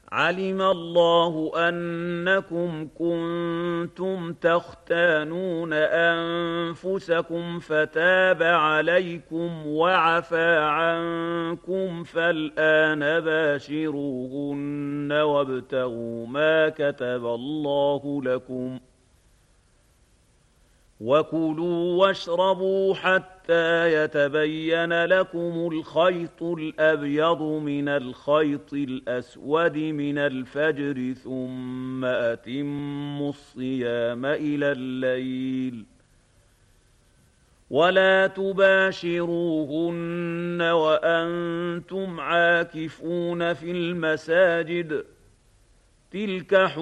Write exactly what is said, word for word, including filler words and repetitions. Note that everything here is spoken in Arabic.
علم الله أنكم كنتم تختانون أنفسكم فتاب عليكم وعفى عنكم فالآن باشروهن وابتغوا ما كتب الله لكم وكلوا واشربوا حتى يتبين لكم الخيط الأبيض من الخيط الأسود من الفجر ثم أتموا الصيام إلى الليل ولا تباشروهن وأنتم عاكفون في المساجد تلك